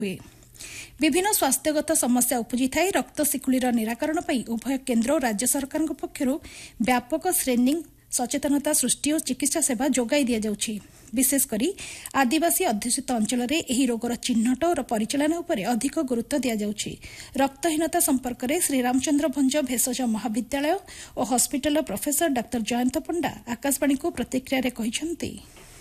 हुए। विभिन्न स्वास्थ्यगत समस्या उपजी थाई रक्त शिकुलीर निराकरण पर उभय केन्द्र और राज्य सरकार पक्षर व्यापक श्रेणी सचेतनता सृष्टि और चिकित्सा सेवा जोगाई दि जाउछि। विशेषकर आदिवासी अध्युषित अंचल में यह रोगर चिन्हट और परिचालन उपर अधिक गुरुत्व दि जाउछि। रक्तहीनता संपर्क में श्रीरामचंद्र भंज भेषज महाविद्यालय और हॉस्पिटल प्रोफेसर डाक्टर जयंत पंडा आकाशवाणी को प्रतिक्रिया कहिसेंति।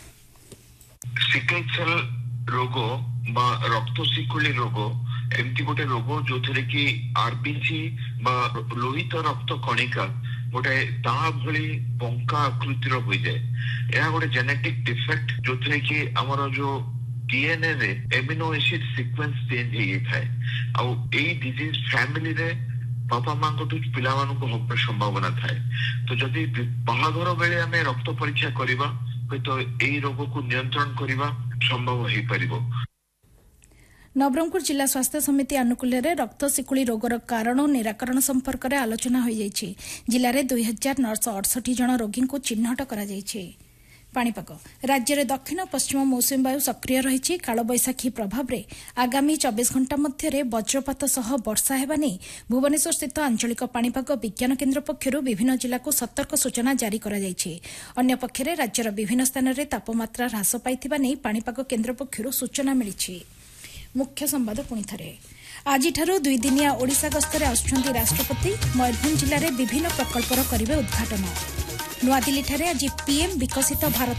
सिकल सेल रोग बा रक्त शिकुली रोग एमती गोटे रोग जो थे कि आरबीसी बा लोहित रक्त कणिका गोटे ता भली बंका आकृतिर हो जाए। यह गोटे जेनेटिक डिफेक्ट जो थे कि हमर जो डीएनए रे एमिनो एसिड सीक्वेंस चेंज हो जाए आ एई डिजीज फैमिली रे बापा मां को पिला मान को होकर संभावना थाए। तो जदि बाहाघर बेले आम रक्त परीक्षा करवा तो यही रोग को नियंत्रण करवा संभव हो पारिबो। नवरंगपुर जिला स्वास्थ्य समिति आनुकूल्य रक्त शिकुली रोगर कारण और निराकरण संपर्क में आलोचना हो जाइछि। जिले में 2968 जन रोगी को चिन्हट करा जाइछि। पाणीपाग राज्य में दक्षिण पश्चिम मौसुमी वायु सक्रिय रही। कालबैशाखी प्रभाव में आगामी 24 घंटा मध्य वज्रपात सह वर्षा हेबा नै भुवनेश्वर स्थित आंचलिक पाणीपाग विज्ञान केन्द्र पक्षरु विभिन्न जिला को सतर्क सूचना जारी करा जाइछि। अन्य पक्षरे राज्यर विभिन्न स्थान में तापमात्रा ह्रास पाइथिबा नै पाणीपाग केन्द्र पक्षरु सूचना मिलिछि। मुख्य संवाद पुणी थे। आज 2 दिनिया ओडिशा गस्तरे आसुछंती राष्ट्रपति। मयूरभंज जिले में विभिन्न प्रकल्पर करिवे उद्घाटन। नुआदिल्ली आज पीएम विकसित भारत